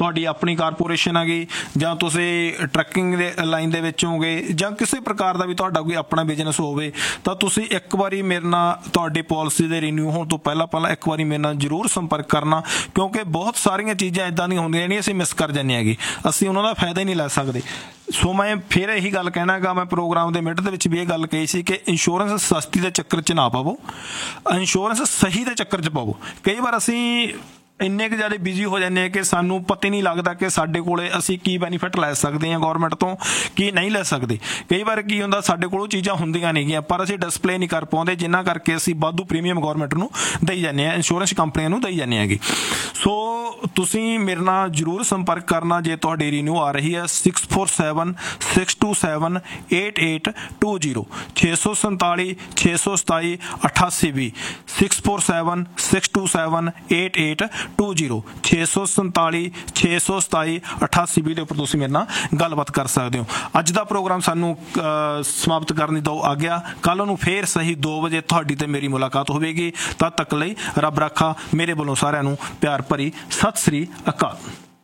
ਤੁਹਾਡੀ ਆਪਣੀ ਕਾਰਪੋਰੇਸ਼ਨ ਹੈਗੀ ਜਾਂ ਤੁਸੀਂ ਟਰੱਕਿੰਗ ਦੇ ਲਾਈਨ ਦੇ ਵਿੱਚ ਹੋਗੇ ਜਾਂ ਕਿਸੇ ਪ੍ਰਕਾਰ ਦਾ ਵੀ ਤੁਹਾਡਾ ਕੋਈ ਆਪਣਾ ਬਿਜ਼ਨਸ ਹੋਵੇ ਤਾਂ ਤੁਸੀਂ ਇੱਕ ਵਾਰੀ ਮੇਰੇ ਨਾਲ ਤੁਹਾਡੀ ਪਾਲਿਸੀ ਦੇ ਰੀਨਿਊ ਹੋਣ ਤੋਂ ਪਹਿਲਾਂ ਇੱਕ ਵਾਰੀ ਮੇਰੇ ਨਾਲ ਜ਼ਰੂਰ ਸੰਪਰਕ ਕਰਨਾ, ਕਿਉਂਕਿ ਬਹੁਤ ਸਾਰੀਆਂ ਚੀਜ਼ਾਂ ਇੱਦਾਂ ਦੀਆਂ ਹੁੰਦੀਆਂ ਜਿਹੜੀਆਂ ਅਸੀਂ ਮਿਸ ਕਰ ਜਾਂਦੇ ਹੈਗੇ, ਅਸੀਂ ਉਹਨਾਂ ਦਾ ਫਾਇਦਾ ਹੀ ਨਹੀਂ ਲੈ ਸਕਦੇ। ਸੋ ਮੈਂ ਫਿਰ ਇਹੀ ਗੱਲ ਕਹਿਣਾ ਗਾ, ਮੈਂ ਪ੍ਰੋਗਰਾਮ ਦੇ ਮਿਡ ਦੇ ਵਿੱਚ ਵੀ ਇਹ ਗੱਲ ਕਹੀ ਸੀ ਕਿ ਇੰਸ਼ੋਰੈਂਸ ਸਸਤੀ ਦੇ ਚੱਕਰ 'ਚ ਨਾ ਪਵੋ, ਇੰਸ਼ੋਰੈਂਸ ਸਹੀ ਦੇ ਚੱਕਰ 'ਚ ਪਵੋ। ਕਈ ਵਾਰ ਅਸੀਂ ਇੰਨੇ ਕੁ ਜ਼ਿਆਦਾ ਬਿਜ਼ੀ ਹੋ ਜਾਂਦੇ ਹਾਂ ਕਿ ਸਾਨੂੰ ਪਤਾ ਹੀ ਨਹੀਂ ਲੱਗਦਾ ਕਿ ਸਾਡੇ ਕੋਲੇ ਅਸੀਂ ਕੀ ਬੈਨੀਫਿਟ ਲੈ ਸਕਦੇ ਹਾਂ ਗੌਰਮੈਂਟ ਤੋਂ, ਕੀ ਨਹੀਂ ਲੈ ਸਕਦੇ। ਕਈ ਵਾਰ ਕੀ ਹੁੰਦਾ, ਸਾਡੇ ਕੋਲ ਉਹ ਚੀਜ਼ਾਂ ਹੁੰਦੀਆਂ ਨੇਗੀਆਂ ਪਰ ਅਸੀਂ ਡਿਸਪਲੇ ਨਹੀਂ ਕਰ ਪਾਉਂਦੇ, ਜਿਨ੍ਹਾਂ ਕਰਕੇ ਅਸੀਂ ਵਾਧੂ ਪ੍ਰੀਮੀਅਮ ਗੌਰਮੈਂਟ ਨੂੰ ਦੇਈ ਜਾਂਦੇ ਹਾਂ, ਇੰਸ਼ੋਰੈਂਸ ਕੰਪਨੀਆਂ ਨੂੰ ਦੇਈ ਜਾਂਦੇ ਹੈਗੇ। ਸੋ ਤੁਸੀਂ ਮੇਰੇ ਨਾਲ ਜ਼ਰੂਰ ਸੰਪਰਕ ਕਰਨਾ ਜੇ ਤੁਹਾਡੀ ਰੀਨਿਊ ਆ ਰਹੀ ਹੈ। 6476278820 647 627 8820 647 627 8820 647 627 8820 ਦੇ ਉੱਪਰ ਤੁਸੀਂ ਮੇਰੇ ਨਾਲ ਗੱਲਬਾਤ ਕਰ ਸਕਦੇ ਹੋ। ਅੱਜ ਦਾ ਪ੍ਰੋਗਰਾਮ ਸਾਨੂੰ ਸਮਾਪਤ ਕਰਨ ਦੀ ਦਿਓ ਆਗਿਆ। ਕੱਲ੍ਹ ਨੂੰ ਫੇਰ ਸਹੀ 2 ਵਜੇ ਤੁਹਾਡੀ ਤੇ ਮੇਰੀ ਮੁਲਾਕਾਤ ਹੋਵੇਗੀ। ਤਦ ਤੱਕ ਲਈ ਰੱਬ ਰਾਖਾ। ਮੇਰੇ ਵੱਲੋਂ ਸਾਰਿਆਂ ਨੂੰ ਪਿਆਰ ਭਰੀ ਸਤਿ ਸ੍ਰੀ ਅਕਾਲ।